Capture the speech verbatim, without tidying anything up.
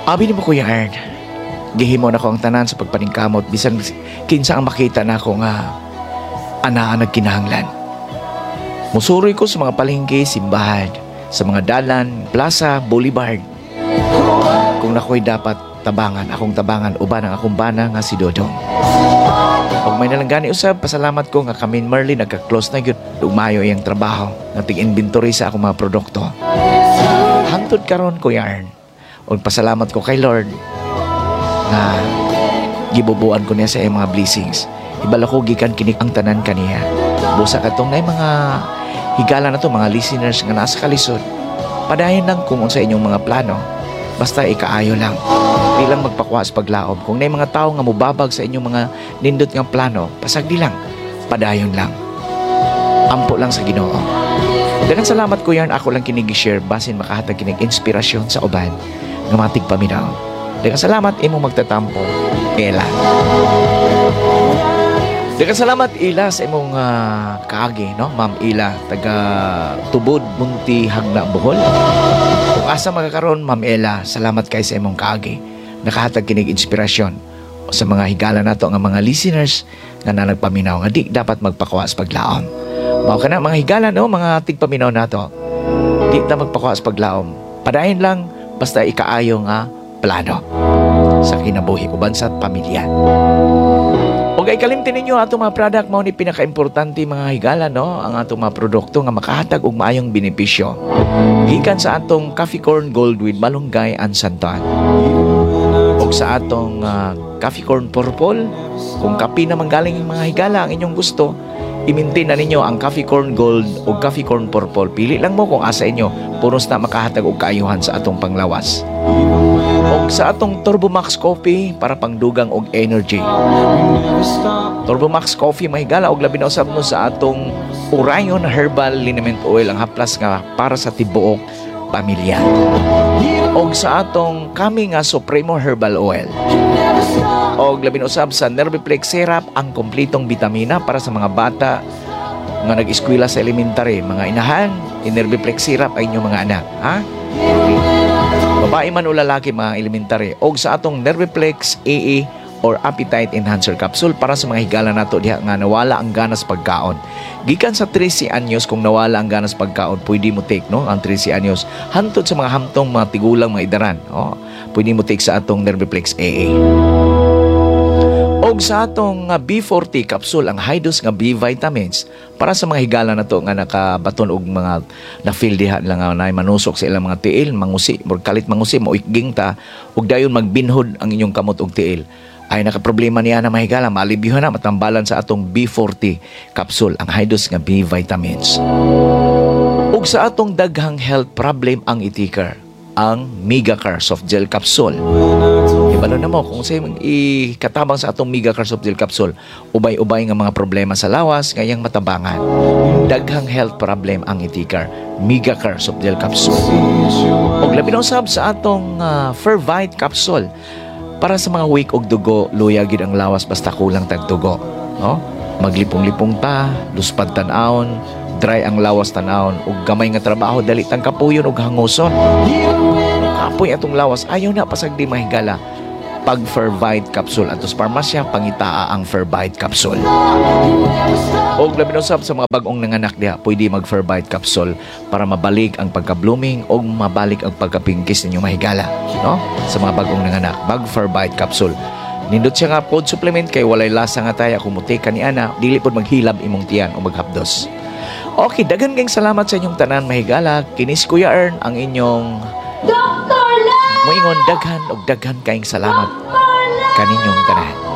Abi ni mo Kuya Ern, gihimo na ko ang tanan sa pagpaningkamot bisan kinsa ang makita na ako nga anaa nagkinahanglan. Musuroy ko sa mga palengke, simbahan, sa mga dalan, plaza, boulevard. Kung nako'y dapat tabangan, akong tabangan uban ang akong bana nga si Dodong. Pag may nalanggani usab, pasalamat ko nga kami ni Merlin nagka-close na yun. Lumayo iyang trabaho, nating-inventory sa akong mga produkto. Hantod karon Kuya Ern. O pasalamat ko kay Lord na gibubuan ko niya sa iyang mga blessings. Ibala ko gikan kinik ang tanan kaniya. Busa katong na mga higala na to mga listeners nga nasa kalisod. Padayon lang kung sa inyong mga plano. Basta ikaayo lang. Bilang magpakuha sa paglaom. Kung na mga tao nga mubabag sa inyong mga nindot nga plano, pasagdi lang. Padayon lang. Ampo lang sa Ginoo. Daghang salamat ko yan. Ako lang kinigi-share basin makahatag kinig inspirasyon sa uban nga matig paminaw. Daghang salamat imo magtatampo. Ela. Daghang salamat Ila sa imong uh, kaagi, no? Ma'am Ila, taga Tubod, Munti, Hagna, Bohol. Kung asa magkakaroon, Ma'am Ela, salamat kay sa imong kaagi. Nakahatag kinig inspirasyon sa mga higala nato nga mga listeners nga na nagpaminaw nga di dapat magpakuha sa paglaom. Mao kana mga higala no, mga tigpaminaw nato. Di ta magpakuha sa paglaom. Padayon lang basta ikaayo nga plano sa kinabuhi uban sa pamilya. O kay kalimtin ninyo atong mga product mao ni pinaka-importante mga higala no, ang atong mga produkto nga makahatag og maayong benepisyo. Gikan sa atong coffee corn gold with malunggay and santan. O sa atong uh, coffee corn purple, kung kape na manggaling mga higala ang inyong gusto, i-maintain na ninyo ang coffee corn gold o coffee corn purple. Pili lang mo kung asa inyo, puros na makahatag og kaayuhan sa atong panglawas. O sa atong Turbo Max Coffee para pangdugang og energy. Turbo Max Coffee mahigala og labi na usab no sa atong Orion Herbal Liniment Oil ang haplas nga para sa tibuok pamilya. O sa atong kami nga Supremo Herbal Oil. O labi na usab sa Nerviplex Syrup ang kompletong bitamina para sa mga bata nga nag-eskwela sa elementary, mga inahan, Nerviplex Syrup ay inyong mga anak, ha? Babae man o lalaki mga elementary. O sa atong Nerviplex A A or Appetite Enhancer Capsule para sa mga higala nato diha nga nawala ang ganas pagkaon. Gikan sa thirteen anyos kung nawala ang ganas pagkaon, pwede mo take no ang thirteen anyos hantod sa mga hamtong mga tigulang mga idaran. Oh, pwede mo take sa atong Nerviplex A A. Og sa atong uh, B forty capsule ang high dose nga B vitamins para sa mga higala na to nga nakabaton og mga na-feel diha lang nga na manusok sa ilang mga tiil, mangusi, murag kalit mangusi, moiging ta og dayon magbinhod ang inyong kamot og tiil. Ay nakaproblema niya na mahigala, maalibyohan na matambalan sa atong B forty capsule ang high dose nga B vitamins. Og sa atong daghang health problem ang itikar ang Megacare Soft Gel Capsule. Ibalo na mo kung sa ikatabang sa atong Megacare Soft Gel Capsule, ubay-ubay nga mga problema sa lawas ngayang matabangan. Daghang health problem ang itikar Megacare Soft Gel Capsule. Og labi na usab sa atong uh, Fervite Capsule para sa mga weak og dugo, luya gid ang lawas basta kulang tag dugo, no? Maglipong-lipong ta, luspad tan-aon, dry ang lawas tan-aon ug gamay nga trabaho dali tang kapuyon ug hanguson. Kapoy atong lawas ayaw na pasagdi mahigala. Pag Fervite capsule atos parmasya pangitaa ang Fervite capsule. Og labi na usab sa mga bag-ong nanganak diha, pwede mag Fervite capsule para mabalik ang pagka-blooming og mabalik ang pagka-pingkis ninyo mahigala, no? Sa mga bag-ong nanganak, bag Fervite capsule. Nindot siya nga food supplement kay walay lasa nga taya kung mutika ni ana, dili pod maghilab imong tiyan o maghapdos. Okay, daghang kayong salamat sa inyong tanan mahigala. Kinis Kuya Ern ang inyong Doctor Love! Moingon daghan og daghan kayong salamat kaninyong tanan.